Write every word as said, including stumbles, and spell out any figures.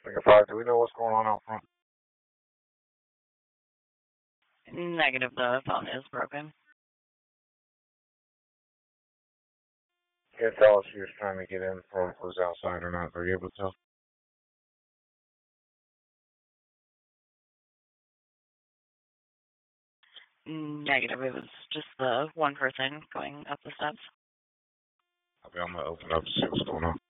Figure five, do we know what's going on out front? Negative, the phone is broken. Can't tell if she was trying to get in from who's outside or not. Are you able to tell? Negative, it was just the one person going up the steps. Okay, I'm gonna open up to see what's going on.